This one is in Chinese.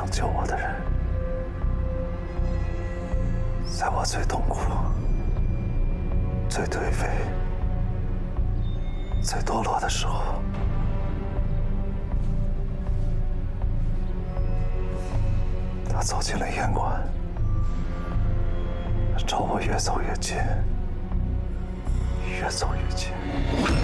想救我的人，在我最痛苦、最颓废、最堕落的时候，他走进了烟馆，朝我越走越近，越走越近。